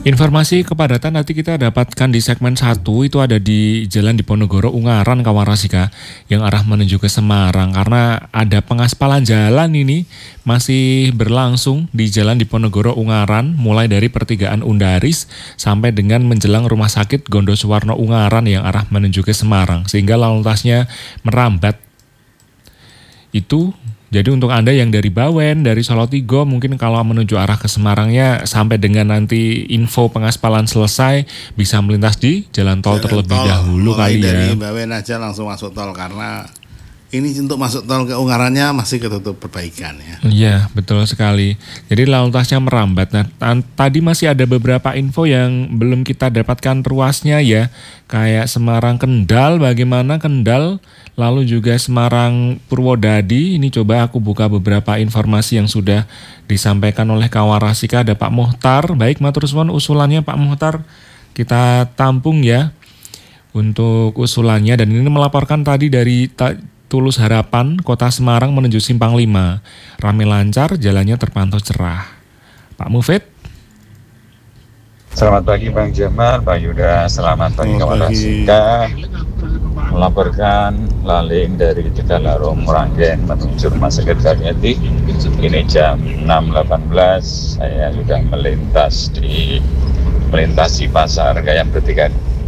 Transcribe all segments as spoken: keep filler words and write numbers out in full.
Informasi kepadatan nanti kita dapatkan di segmen satu, itu ada di Jalan Diponegoro Ungaran kawan Rasika yang arah menuju ke Semarang, karena ada pengaspalan jalan ini masih berlangsung di Jalan Diponegoro Ungaran mulai dari pertigaan Undaris sampai dengan menjelang Rumah Sakit Gondosuwarno Ungaran yang arah menuju ke Semarang, sehingga lalu lintasnya merambat. Itu jadi untuk Anda yang dari Bawen, dari Solotigo, mungkin kalau menuju arah ke Semarangnya sampai dengan nanti info pengaspalan selesai bisa melintas di jalan tol jalan terlebih tol, dahulu kali ya. Dari Bawen aja langsung masuk tol, karena ini untuk masuk tol ke Ungarannya masih ketutup perbaikan ya. Iya, betul sekali. Jadi lalu lintasnya merambat. Nah, t- tadi masih ada beberapa info yang belum kita dapatkan ruasnya ya. Kayak Semarang Kendal, bagaimana Kendal? Lalu juga Semarang Purwodadi, ini coba aku buka beberapa informasi yang sudah disampaikan oleh kawan Rasika. Ada Pak Muhtar, baik matur suwun usulannya Pak Muhtar, kita tampung ya untuk usulannya. Dan ini melaporkan tadi dari ta- Tulus Harapan, Kota Semarang menuju Simpang lima. Rame lancar, jalannya terpantau cerah. Pak Mufid. Selamat pagi Bang Jamal, Bang Yuda, selamat pagi kawan Rasika. Melaporkan laling dari Tegalarong Meranggen menuju Rumah Sakit Karyati. Ini jam enam delapan belas, saya sudah melintas di melintasi Pasar Gayam Pertigaan.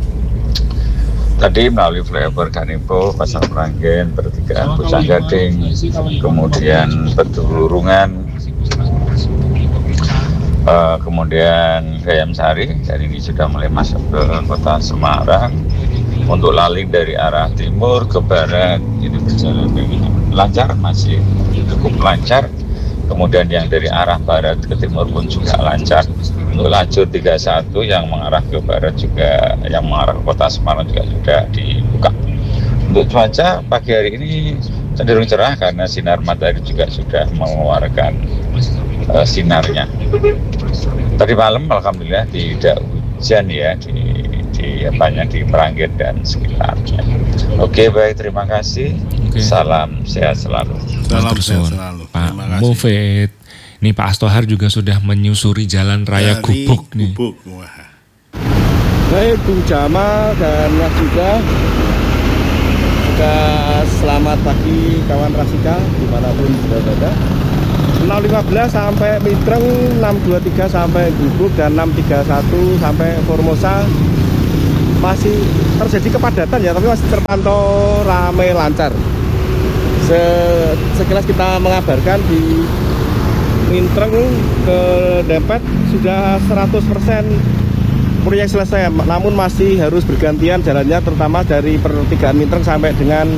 Tadi melalui flyover Kanipo, Pasar Meranggen, Pertigaan Pucang Gading, kemudian Pedulurungan, uh, kemudian Gayam Sari, dan ini sudah mulai masuk ke Kota Semarang. Untuk laling dari arah timur ke barat ini berjalan begini lancar, masih cukup lancar. Kemudian yang dari arah barat ke timur pun juga lancar. Untuk lajur tiga puluh satu yang mengarah ke barat juga, yang mengarah ke Kota Semarang juga sudah dibuka. Untuk cuaca pagi hari ini cenderung cerah karena sinar matahari juga sudah mengeluarkan uh, sinarnya. Tadi malam alhamdulillah tidak hujan ya di di apanya di Meranggen dan sekitarnya. Oke, baik, terima kasih. Oke. Salam sehat selalu. Salam sehat selalu. Pak Mufid. Ini Pak Astohar juga sudah menyusuri jalan raya dari Gubuk nih. Gubuk. Baik, Bung Jamal dan Mas juga. Juga selamat pagi kawan Rasika dimanapun berada. enam lima belas sampai Mitreng, enam dua tiga sampai Gubuk, dan enam tiga satu sampai Formosa. Masih terjadi kepadatan ya, tapi masih terpantau ramai lancar. Se- sekilas kita mengabarkan di Mintreng ke Dempet sudah seratus persen proyek selesai, namun masih harus bergantian jalannya, terutama dari pertigaan Mintreng sampai dengan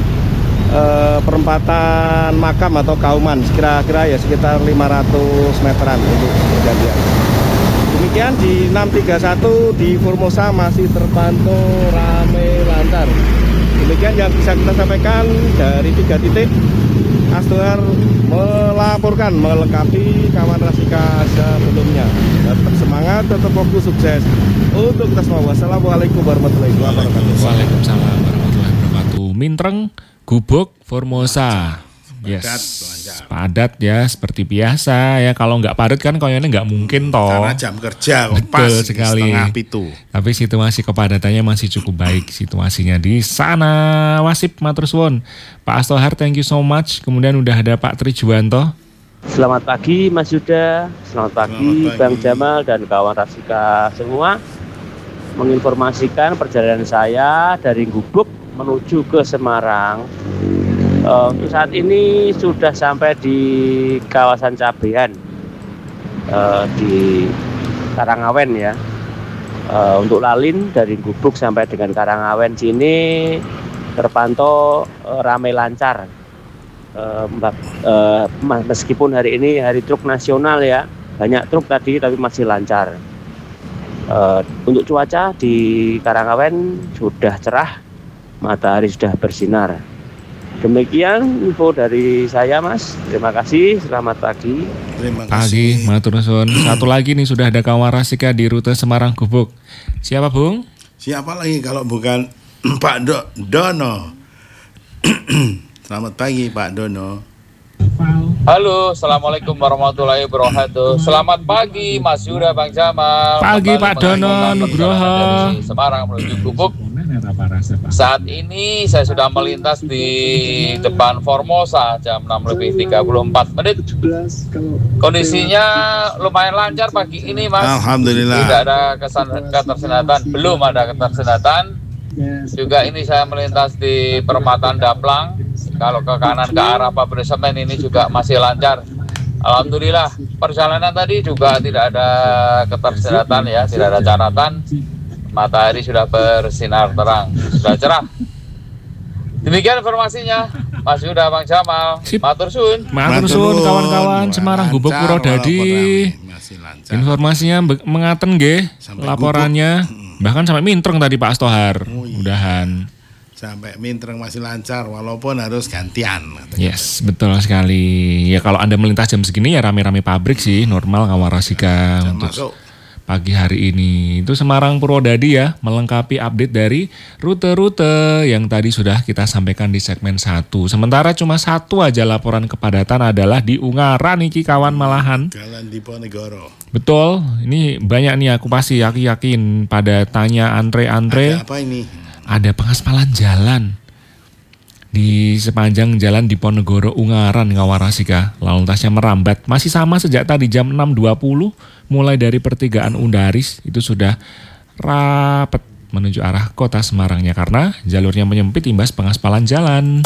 eh, perempatan Makam atau Kauman, kira-kira ya sekitar lima ratus meteran untuk bergantian. Demikian di enam tiga satu di Formosa masih terpantau ramai lancar. Demikian yang bisa kita sampaikan dari tiga titik. Astohar melaporkan melengkapi kawan Rasika sebelumnya. Tetap semangat, tetap fokus, sukses untuk kita semua. Wassalamualaikum warahmatullahi wabarakatuh. Waalaikumsalam warahmatullahi wabarakatuh. Mintreng, Gubuk, Formosa. Yes, padat, padat ya seperti biasa ya. Kalau nggak padat kan kayaknya nggak mungkin toh. Karena jam kerja betul pas sekali. Setengah pitu. Tapi situasi kepadatannya masih cukup baik situasinya di sana. Wasip matur suwun. Pak Astohar, thank you so much. Kemudian udah ada Pak Trijuwanto. Selamat pagi Mas Yuda, selamat pagi, selamat pagi Bang Jamal dan kawan Rasika semua. Menginformasikan perjalanan saya dari Gubuk menuju ke Semarang. Uh, untuk saat ini sudah sampai di kawasan Cabean, uh, di Karangawen ya. Uh, untuk lalin dari Gubuk sampai dengan Karangawen sini terpantau uh, ramai lancar. Uh, uh, meskipun hari ini hari truk nasional ya, banyak truk tadi tapi masih lancar. Uh, untuk cuaca di Karangawen sudah cerah, matahari sudah bersinar. Demikian info dari saya Mas. Terima kasih, selamat pagi. Terima kasih. Pagi, matur nuwun. Satu lagi nih sudah ada kawan Rasika di rute Semarang Gubuk. Siapa Bung? Siapa lagi kalau bukan Pak Do- Dono. Selamat pagi Pak Dono. Halo, Assalamualaikum warahmatullahi wabarakatuh. Selamat pagi Mas Yuda, Bang Jamal. Pagi Kembali Pak Dono mengikuti Nugroho. dari Semarang menuju Gubuk. Saat ini saya sudah melintas di depan Formosa jam enam lebih tiga puluh empat menit. Kondisinya lumayan lancar pagi ini, Mas. Alhamdulillah. Tidak ada kesan ketersendatan, belum ada ketersendatan. Juga ini saya melintas di perempatan Daplang. Kalau ke kanan ke arah pabrik semen ini juga masih lancar. Alhamdulillah. Perjalanan tadi juga tidak ada ketersendatan ya, tidak ada catatan. Matahari sudah bersinar terang, sudah cerah. Demikian informasinya, Mas Yuda, Bang Jamal. Sip. Matur suwun. Matur suwun kawan-kawan Semarang Gubuk Purwodadi. Informasinya be- mengaten nggih Sampai laporannya. Bahkan sampai mintreng tadi Pak Astohar. Oh, iya. Mudahan. Sampai mintreng masih lancar walaupun harus gantian. Yes, betul sekali. Ya kalau Anda melintas jam segini ya rame-rame pabrik sih, normal Kawarasika Jam untuk masuk. pagi hari ini. Itu Semarang Purwodadi ya, melengkapi update dari rute-rute yang tadi sudah kita sampaikan di segmen satu. Sementara cuma satu aja laporan kepadatan adalah di Ungaran iki kawan malahan. Jalan Diponegoro. Betul, ini banyak nih aku pasti yakin-yakin pada tanya Andre-Andre. Ada apa ini? Ada pengaspalan jalan di sepanjang jalan Diponegoro Ungaran Kawarasika. Lalu lintasnya merambat, masih sama sejak tadi jam enam dua puluh mulai dari pertigaan Undaris itu sudah rapet menuju arah kota Semarangnya karena jalurnya menyempit imbas pengaspalan jalan.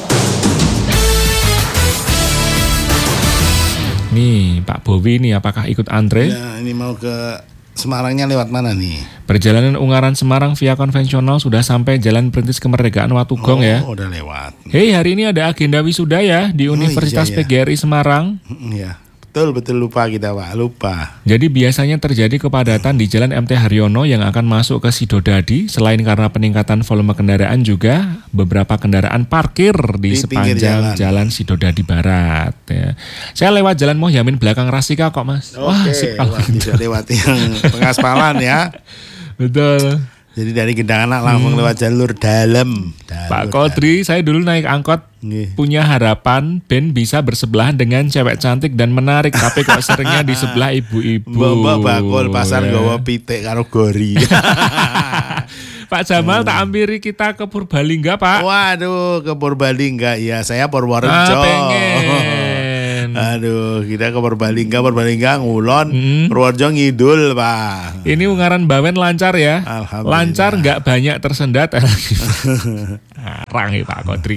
Nih Pak Bowi nih apakah ikut antre? Ya, ini mau ke Semarangnya lewat mana nih? Perjalanan Ungaran Semarang via konvensional sudah sampai Jalan Perintis Kemerdekaan Watugong oh, ya. udah lewat. Hei, hari ini ada agenda wisuda ya di Oh, Universitas iya, iya. P G R I Semarang. Ya, betul betul lupa kita Pak, lupa. Jadi biasanya terjadi kepadatan di Jalan M T Haryono yang akan masuk ke Sidodadi. Selain karena peningkatan volume kendaraan juga beberapa kendaraan parkir di, Di pinggir sepanjang jalan. jalan. Sidodadi Barat. Ya. Saya lewat Jalan Mohyamin belakang Rasika kok Mas. Wah, Oke, sip kalau wah, gitu. tidak lewat yang pengaspalan ya. Betul. Jadi dari Gendangan langsung lewat jalur dalam. Jalur Pak Kodri, saya dulu naik angkot Nggih. punya harapan Ben bisa bersebelahan dengan cewek cantik dan menarik, tapi kok seringnya di sebelah ibu-ibu. Mbak bakul pasar Ya. gawa pitik karo gori. Pak Jamal tak ampiri kita ke Purbalingga Pak. Waduh, ke Purbalingga. Ya, saya Ah, Purworejo. pengen. Aduh, kita ke Purbalingga, Purbalingga ngulon, Hmm. Purworejo ngidul, Pak. Ini Ungaran Bawen lancar ya. Alhamdulillah. Lancar nggak banyak tersendat. Arang ya Pak Kodri.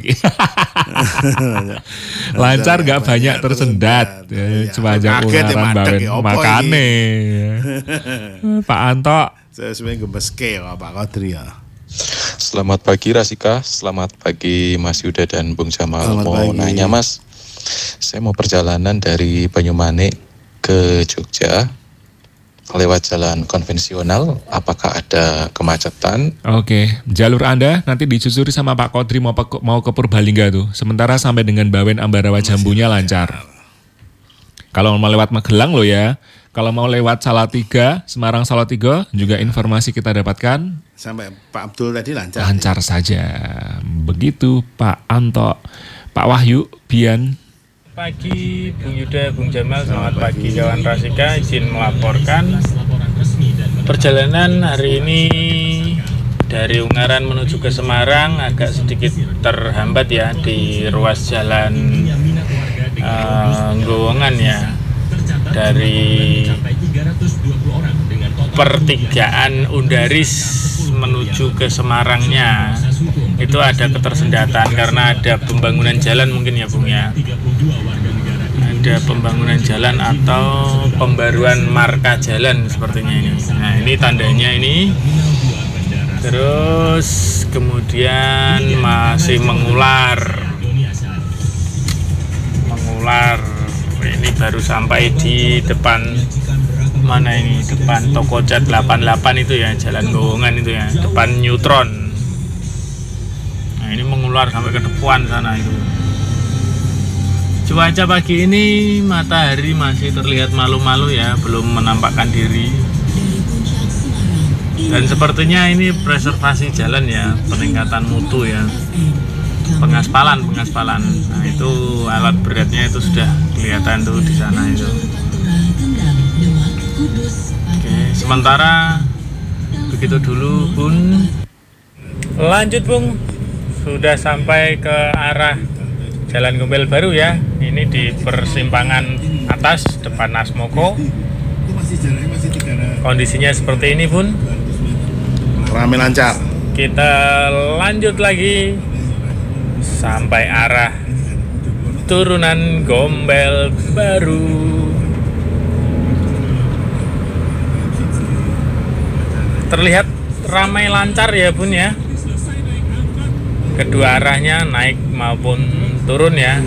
Lancar nggak banyak tersendat. Ya, Ya, sepanjang kaget ya, Ungaran madeg Bawen ya, apa makane. Pak Anto. Saya sebenarnya gemeske ya, Pak Kodri ya. Selamat pagi Rasika, selamat pagi Mas Yuda dan Bung Jamal. Selamat Mau pagi. nanya Mas, saya mau perjalanan dari Banyumanik ke Jogja lewat jalan konvensional, apakah ada kemacetan? Oke, jalur Anda nanti disusuri sama Pak Kodri mau, pe- mau ke Purbalingga tuh. Sementara sampai dengan Bawen Ambarawa Jambunya lancar. Kalau mau lewat Magelang loh ya. Kalau mau lewat Salatiga, Semarang Salatiga juga informasi kita dapatkan Sampai Pak Abdul tadi lancar. lancar saja. Begitu Pak Anto. Pak Wahyu, Bian. Pagi Bung Yuda, Bung Jamal, selamat pagi kawan Rasika. Izin melaporkan perjalanan hari ini dari Ungaran menuju ke Semarang agak sedikit terhambat ya di ruas jalan uh, Ngowongan ya, dari pertigaan Undaris menuju ke Semarangnya itu ada ketersendatan karena ada pembangunan jalan mungkin ya Bung ya, ada pembangunan jalan atau pembaruan marka jalan sepertinya ini. Nah ini tandanya ini. Terus kemudian masih mengular mengular ini baru sampai di depan mana ini, depan toko cat delapan puluh delapan itu ya, jalan Gowongan itu ya, depan Neutron. Nah ini mengular sampai ke depan sana itu. Cuaca pagi ini matahari masih terlihat malu-malu ya, belum menampakkan diri. Dan sepertinya ini preservasi jalan ya, peningkatan mutu ya. pengaspalan pengaspalan. Nah itu alat beratnya itu sudah kelihatan tuh di sana itu. Oke, sementara begitu dulu Bun. Lanjut Bung, sudah sampai ke arah Jalan Gombel Baru ya. Ini di persimpangan atas depan Asmoko. Kondisinya seperti ini Bun. Rame lancar. Kita lanjut lagi sampai arah turunan Gombel Baru. Terlihat ramai lancar ya Bun ya. Kedua arahnya naik maupun turun ya.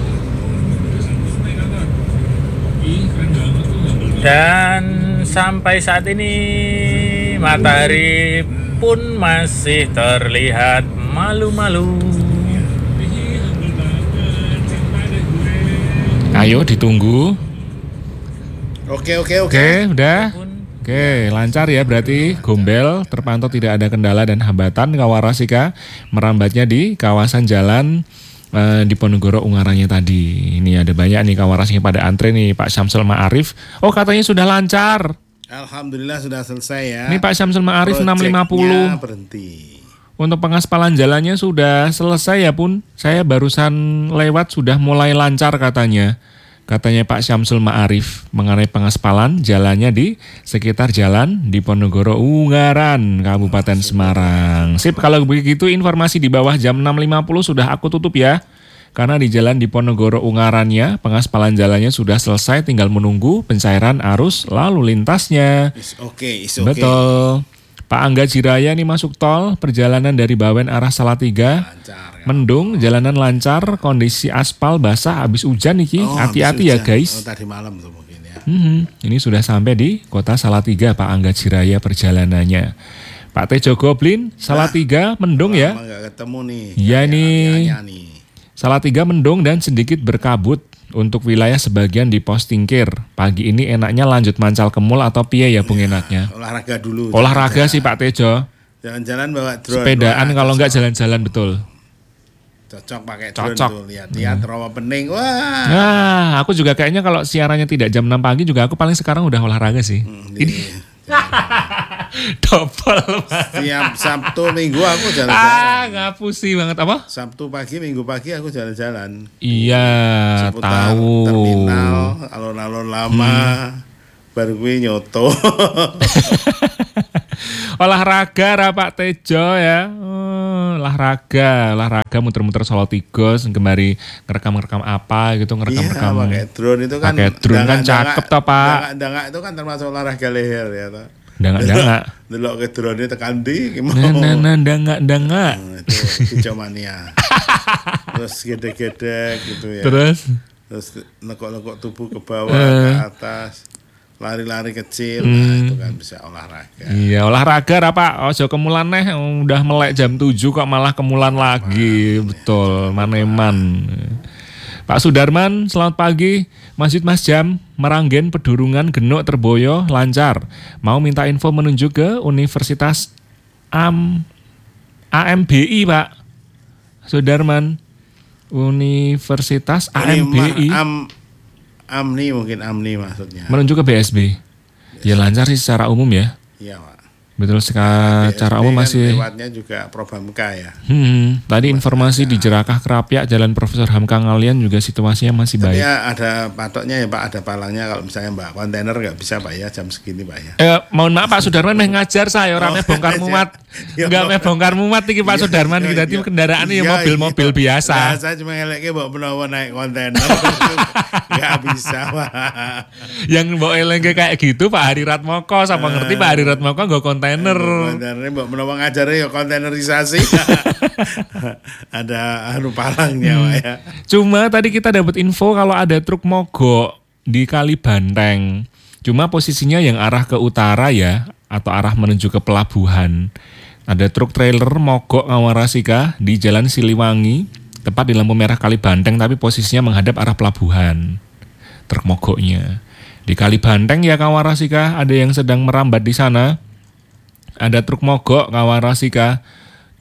Dan sampai saat ini matahari pun masih terlihat malu-malu. Ayo ditunggu. Oke oke oke. Oke, udah. Oke, lancar ya berarti Gombel, terpantau tidak ada kendala dan hambatan Kawarasika merambatnya di kawasan jalan eh, di Ponorogo Ungarannya tadi. Ini ada banyak nih Kawarasika pada antre nih Pak Syamsul Ma'arif. Oh katanya sudah lancar. Alhamdulillah sudah selesai ya. Ini Pak Syamsul Ma'arif enam lima puluh. Proyeknya berhenti. Untuk pengaspalan jalannya sudah selesai ya Pun. Saya barusan lewat sudah mulai lancar katanya. Katanya Pak Syamsul Ma'arif mengenai pengaspalan jalannya di sekitar jalan di Ponorogo Ungaran, Kabupaten Semarang. Sip, kalau begitu informasi di bawah jam enam lima puluh sudah aku tutup ya. Karena di jalan di Ponorogo Ungarannya, pengaspalan jalannya sudah selesai, tinggal menunggu pencairan arus lalu lintasnya. Oke, okay, okay. Betul. Pak Angga Jiraya nih masuk tol, perjalanan dari Bawen arah Salatiga. Lancar. Mendung, jalanan lancar, kondisi aspal basah habis hujan nih, oh, hati-hati ya guys. Oh, tadi malam tuh mungkin ya. Hmm, ini sudah sampai di kota Salatiga Pak Angga Jiraya perjalanannya. Pak Tejo Goblin, Salatiga, mendung ya. Enggak ketemu nih. Iya nih. nih. Salatiga mendung dan sedikit berkabut untuk wilayah sebagian di pos Tingkir. Pagi ini enaknya lanjut mancal kemul atau piye ya Bung enaknya? Olahraga dulu. Olahraga sih Pak Tejo. Jalan-jalan bawa drone. Sepedaan kalau enggak jalan-jalan betul. Cocok pakai drone Cocok. tuh, lihat-lihat hmm. rawa pening. Wah. Nah, aku juga kayaknya kalau siarannya tidak jam enam pagi juga aku paling sekarang udah olahraga sih. Hmm, ini double. Tiap Sabtu Minggu aku jalan-jalan. Ah, ngapusi banget apa? Sabtu pagi, Minggu pagi aku jalan-jalan. Iya, Seputar tahu. Terminal, alun-alun lama. Hmm. Baru gue nyoto. Olahraga ra Pak Tejo ya. Oh, olahraga, olahraga muter-muter Solo Tigos, kembali ngerekam-ngerekam apa gitu, ngerekam-rekam. Iya, pakai drone itu kan. Pakai drone kan cakep toh, Pak. Dangak-dangak itu kan termasuk olahraga leher ya toh. Dangak-dangak. Delok ke drone tekan ndi Nah, nah, nah, dangak-dangak. Nah, itu hijauannya. Terus gede-gede gitu ya. Terus terus nekok-nekok tubuh ke bawah, uh. ke atas. Lari-lari kecil, hmm. nah itu kan bisa olahraga. Iya, olahraga ra Pak. Ojo kemulan neh, udah melek jam tujuh kok malah kemulan lagi. Man, betul, maneman. Pak Sudarman, selamat pagi. Masjid Mas Jam, Meranggen, Pedurungan, Genuk, Terboyo, lancar. Mau minta info menuju ke Universitas Am A M B I, Pak. Sudarman. Universitas A M B I. Am Amni mungkin Amni maksudnya. Menuju ke B S B. Ya lancar sih secara umum ya. Iya Pak. Betul secara umum kan masih. Lewatnya juga Probamka ya. Hmm, tadi informasi di Jerakah Kerapia Jalan Profesor Hamka Ngalian juga situasinya masih baik. Ya ada patoknya ya Pak, ada palangnya kalau misalnya Mbak kontainer nggak bisa Pak ya jam segini Pak ya. Eh, mohon maaf Pak Sudarman meh ngajar saya orangnya oh, bongkar muat. Enggak meh bongkar muat iki Pak Sudarman kita tim kendaraan ya mobil-mobil biasa. Nah, saya cuma ngeleke mbok menawa naik kontainer. Enggak bisa Pak. Yang mbok elengke kayak gitu Pak Hari Ratmoko sama ngerti Pak Hari Ratmoko nggo kontainer. Kontainer mbok menawa ngajare ya kontainerisasi. Ada anu palangnya hmm. Pak ya. Cuma tadi kita dapat info kalau ada truk mogok di Kali Banteng. Cuma posisinya yang arah ke utara ya atau arah menuju ke pelabuhan. Ada truk trailer mogok Ngawarasika di Jalan Siliwangi, tepat di lampu merah Kali Banteng tapi posisinya menghadap arah pelabuhan. Truk mogoknya. Di Kali Banteng ya Ngawarasika ada yang sedang merambat di sana. Ada truk mogok Ngawarasika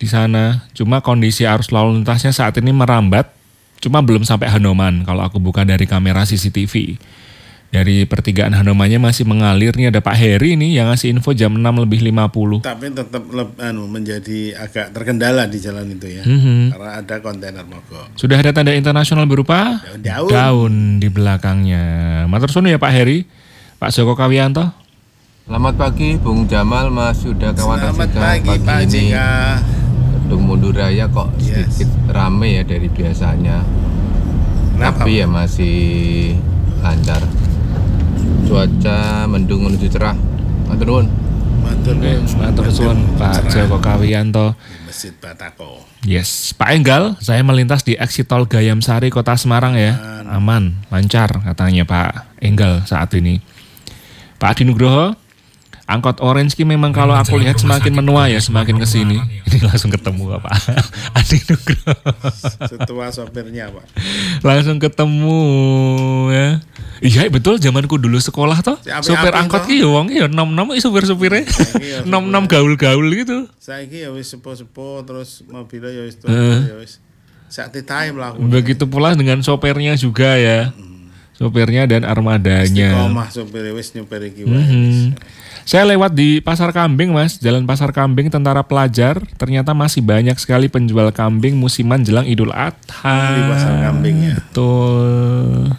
di sana. Cuma kondisi arus lalu lintasnya saat ini merambat, cuma belum sampai Hanoman kalau aku buka dari kamera C C T V. Dari pertigaan Hanomannya masih mengalir. Nih ada Pak Heri nih yang ngasih info jam enam lebih lima puluh. Tapi tetap leb, anu, menjadi agak terkendala di jalan itu ya. Mm-hmm. Karena ada kontainer mogok. Sudah ada tanda internasional berupa daun, daun di belakangnya. Matur suwun ya Pak Heri. Pak Joko Kawianto. Selamat pagi Bung Jamal, Mas Yuda, kawan Selamat Rasika. pagi, Pagi Pak ini Jika. Gedung Mundur Raya kok Yes. sedikit rame ya dari biasanya. Kenapa? Tapi ya masih lancar. Cuaca mendung menuju cerah. Matur nuwun. Matur Oke, matur suwun Pak Joko Kawianto. Di Masjid Batako. Yes, Pak Enggal, saya melintas di exit tol Gayam Sari, Kota Semarang ya. Aman, lancar katanya Pak Enggal saat ini. Pak Adi Nugroho, angkot orange ki memang kalau aku lihat semakin menua ya, semakin kesini. Ini langsung ketemu Pak Adi Nugroho. Setua sopirnya Pak. Langsung ketemu ya. Iya betul, zamanku dulu sekolah toh, Si api-api sopir angkot toh. ki ya wong ya nom-nom supir-supirnya. Iya, Nom-nom gaul-gaul gitu. Saiki ya wis sepo-sepo terus mobilnya ya wis tua, Eh. ya wis sak titahe mlaku. Begitu pula dengan sopirnya juga ya. Sopirnya dan armadanya. Istiqomah sopir wis nyopir iki wae. Mhm. Saya lewat di Pasar Kambing Mas, Jalan Pasar Kambing Tentara Pelajar. Ternyata masih banyak sekali penjual kambing musiman jelang Idul Adha. Di Pasar Kambing ya. Betul.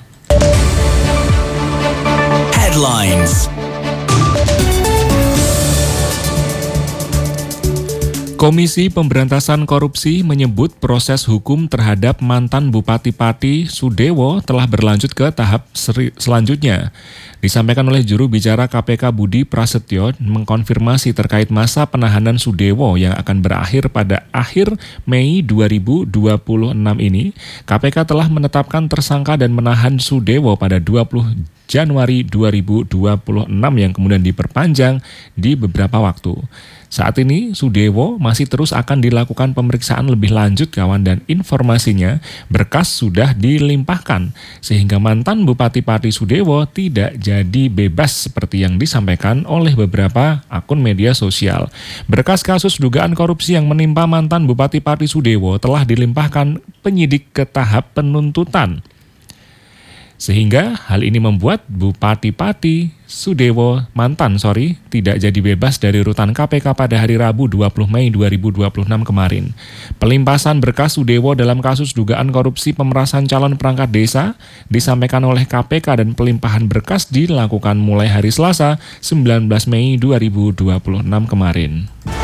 Headlines. Komisi Pemberantasan Korupsi menyebut proses hukum terhadap mantan Bupati Pati Sudewo telah berlanjut ke tahap seri- selanjutnya. Disampaikan oleh juru bicara K P K Budi Prasetyo mengkonfirmasi terkait masa penahanan Sudewo yang akan berakhir pada akhir Mei dua ribu dua puluh enam ini. K P K telah menetapkan tersangka dan menahan Sudewo pada dua puluh Januari dua ribu dua puluh enam yang kemudian diperpanjang di beberapa waktu. Saat ini Sudewo masih terus akan dilakukan pemeriksaan lebih lanjut kawan, dan informasinya berkas sudah dilimpahkan sehingga mantan Bupati Pati Sudewo tidak jadi bebas seperti yang disampaikan oleh beberapa akun media sosial. Berkas kasus dugaan korupsi yang menimpa mantan Bupati Pati Sudewo telah dilimpahkan penyidik ke tahap penuntutan. Sehingga hal ini membuat Bupati Pati Sudewo mantan sorry tidak jadi bebas dari rutan K P K pada hari Rabu dua puluh Mei dua ribu dua puluh enam kemarin. Pelimpasan berkas Sudewo dalam kasus dugaan korupsi pemerasan calon perangkat desa disampaikan oleh K P K dan pelimpahan berkas dilakukan mulai hari Selasa sembilan belas Mei dua ribu dua puluh enam kemarin.